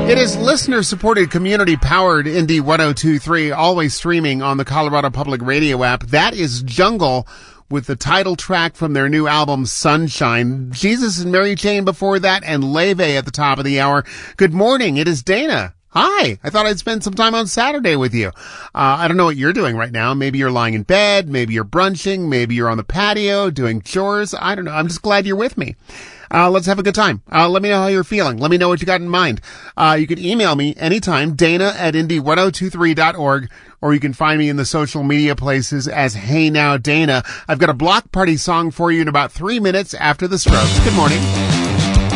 It is listener-supported, community-powered Indie 102.3, always streaming on the Colorado Public Radio app. That is Jungle with the title track from their new album, Sunshine. Jesus and Mary Chain before that, and Leve at the top of the hour. Good morning. It is Dana. Hi. I thought I'd spend some time on Saturday with you. I don't know what you're doing right now. Maybe you're lying in bed. Maybe you're brunching. Maybe you're on the patio doing chores. I don't know. I'm just glad you're with me. Let's have a good time. Let me know how you're feeling. Let me know what you got in mind. You can email me anytime, dana@indie1023.org, or you can find me in the social media places as Hey Now Dana. I've got a block party song for you in about 3 minutes after the Strokes. Good morning.